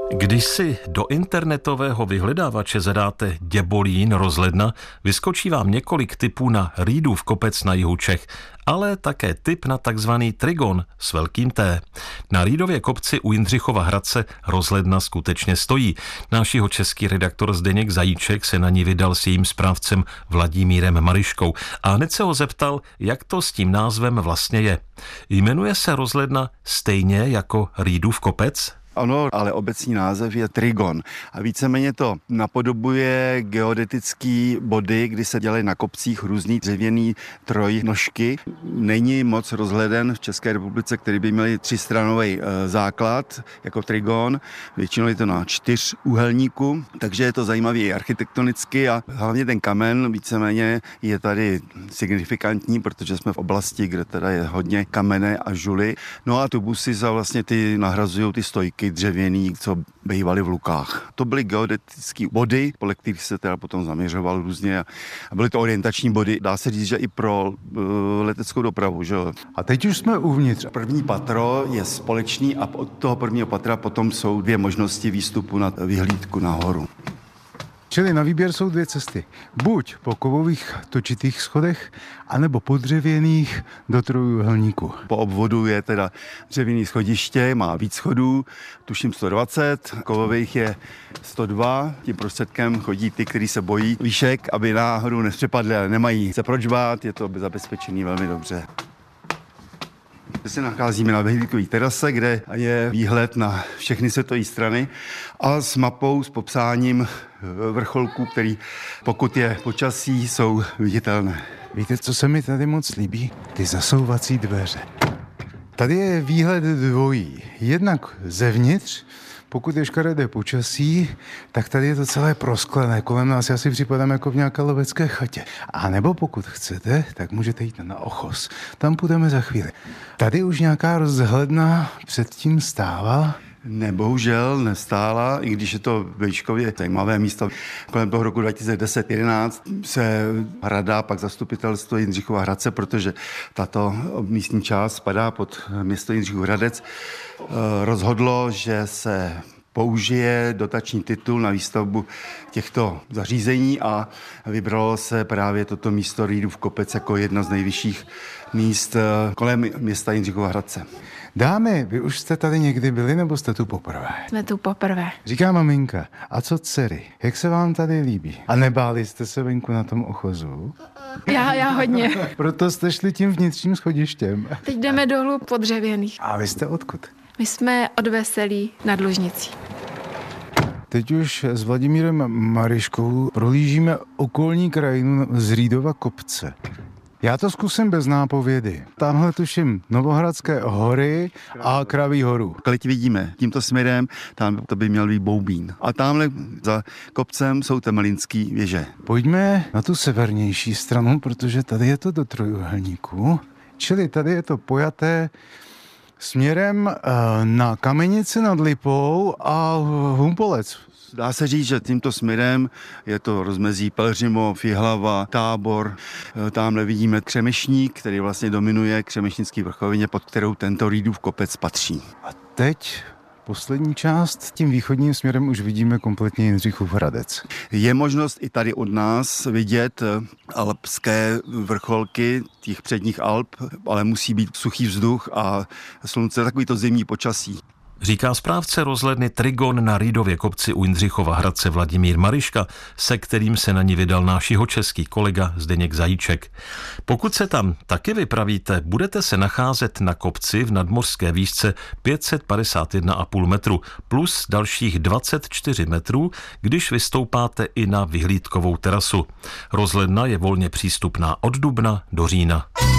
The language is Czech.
Když si do internetového vyhledávače zadáte Děbolín rozhledna, vyskočí vám několik tipů na Rýdův kopec na jihu Čech, ale také tip na takzvaný Trigon s velkým T. Na Rýdově kopci u Jindřichova Hradce rozhledna skutečně stojí. Náš jihočeský redaktor Zdeněk Zajíček se na ní vydal s jejím správcem Vladimírem Mariškou a hned se ho zeptal, jak to s tím názvem vlastně je. Jmenuje se rozhledna stejně jako Rýdův kopec? Ano, ale obecný název je Trigon a víceméně to napodobuje geodetický body, kdy se dělají na kopcích různý dřevěný trojnožky. Není moc rozhleden v České republice, který by měli třístranový základ jako Trigon. Většinou je to na 4 úhelníku, takže je to zajímavý i architektonicky a hlavně ten kamen víceméně je tady signifikantní, protože jsme v oblasti, kde teda je hodně kamene a žuly. No a tubusy za vlastně ty nahrazují ty stojky dřevěný, co bývaly v lukách. To byly geodetické body, podle kterých se teda potom zaměřoval různě a byly to orientační body, dá se říct, že i pro leteckou dopravu. Že? A teď už jsme uvnitř. První patro je společný a od toho prvního patra potom jsou 2 možnosti výstupu na vyhlídku nahoru. Čili na výběr jsou 2 cesty. Buď po kovových točitých schodech, anebo po dřevěných do trojúhelníku. Po obvodu je teda dřevěný schodiště, má víc schodů, tuším 120, kovových je 102. Tím prostředkem chodí ty, kteří se bojí výšek, aby náhodou nepřepadli, ale nemají se proč bát, je to zabezpečený velmi dobře. My se nacházíme na vyhlídkové terase, kde je výhled na všechny světové strany a s mapou, s popsáním vrcholků, který pokud je počasí, jsou viditelné. Víte, co se mi tady moc líbí? Ty zasouvací dveře. Tady je výhled dvojí. Jednak zevnitř, pokud je škaredé počasí, tak tady je to celé prosklené. Kolem nás já si připadám jako v nějaké lovecké chatě. A nebo pokud chcete, tak můžete jít na Ochos. Tam půjdeme za chvíli. Tady už nějaká rozhledna předtím stávala? Ne, bohužel nestála, i když je to výškově zajímavé místo. Kolem toho roku 2010-11 se rada, pak zastupitelstvo Jindřichova Hradce, protože tato místní část spadá pod město Jindřichův Hradec, rozhodlo, že se použije dotační titul na výstavbu těchto zařízení a vybralo se právě toto místo Rýdův kopec jako jedno z nejvyšších míst kolem města Jindřichova Hradce. Dámy, vy už jste tady někdy byli, nebo jste tu poprvé? Jsme tu poprvé. Říká maminka, a co dcery? Jak se vám tady líbí? A nebáli jste se venku na tom Ochozu? Já hodně. Proto jste šli tím vnitřním schodištěm. Teď jdeme dolů po dřevěných. A vy jste odkud? My jsme od Veselí nad Lužnicí. Teď už s Vladimírem Mariškou prohlížíme okolní krajinu z Rýdova kopce. Já to zkusím bez nápovědy. Tamhle tuším Novohradské hory a Kraví horu. Když vidíme tímto směrem, tam to by měl být Boubín. A tamhle za kopcem jsou Temelínský věže. Pojďme na tu severnější stranu, protože tady je to do trojúhelníku. Čili tady je to pojaté směrem na Kamenici nad Lipou a Humpolec. Dá se říct, že tímto směrem je to rozmezí Pelhřimov, Jihlava, Tábor. Tamhle vidíme Křemešník, který vlastně dominuje Křemešnický vrchovině, pod kterou tento Rýdův kopec patří. A teď poslední část, tím východním směrem už vidíme kompletně Jindřichův Hradec. Je možnost i tady od nás vidět alpské vrcholky těch předních Alp, ale musí být suchý vzduch a slunce, takový to zimní počasí. Říká správce rozhledny Trigon na Rýdově kopci u Jindřichova Hradce Vladimír Mariška, se kterým se na ní vydal náš jihočeský kolega Zdeněk Zajíček. Pokud se tam taky vypravíte, budete se nacházet na kopci v nadmořské výšce 551,5 metru plus dalších 24 metrů, když vystoupáte i na vyhlídkovou terasu. Rozhledna je volně přístupná od dubna do října.